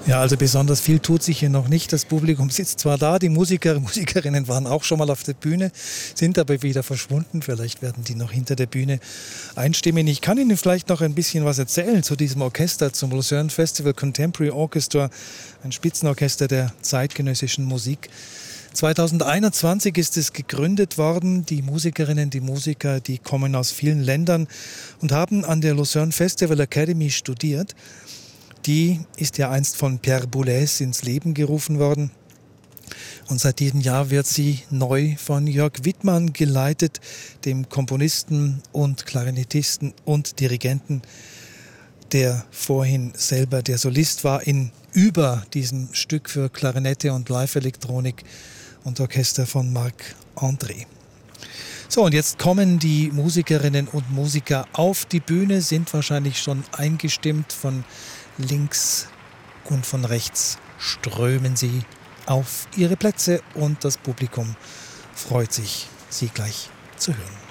Ja, also besonders viel tut sich hier noch nicht. Das Publikum sitzt zwar da, die Musikerinnen waren auch schon mal auf der Bühne, sind aber wieder verschwunden. Vielleicht werden die noch hinter der Bühne einstimmen. Ich kann Ihnen vielleicht noch ein bisschen was erzählen zu diesem Orchester, zum Lucerne Festival Contemporary Orchestra, ein Spitzenorchester der zeitgenössischen Musik. 2021 ist es gegründet worden. Die Musikerinnen, die Musiker, die kommen aus vielen Ländern und haben an der Lucerne Festival Academy studiert. Die ist ja einst von Pierre Boulez ins Leben gerufen worden. Und seit diesem Jahr wird sie neu von Jörg Wittmann geleitet, dem Komponisten und Klarinettisten und Dirigenten, der vorhin selber der Solist war über diesem Stück für Klarinette und Live-Elektronik und Orchester von Marc André. So, und jetzt kommen die Musikerinnen und Musiker auf die Bühne, sind wahrscheinlich schon eingestimmt. Von links und von rechts strömen sie auf ihre Plätze und das Publikum freut sich, sie gleich zu hören.